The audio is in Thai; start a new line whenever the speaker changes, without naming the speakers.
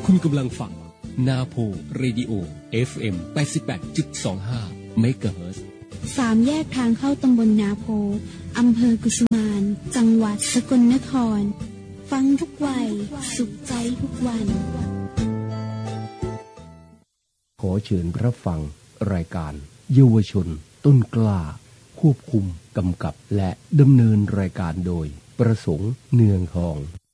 คุณกำลังฟังนาโพเรดิโอ FM 88.25 เมกะเฮิรตซ์
3 แยกทางเข้าตำบลนาโพอำเภอกุสุมานจังหวัดสกลนครฟังทุกวัยสุขใจทุกวัน
ขอเชิญรับฟังรายการเยาวชนต้นกล้าควบคุมกำกับและดำเนินรายการโดยประสงค์เนืองทอง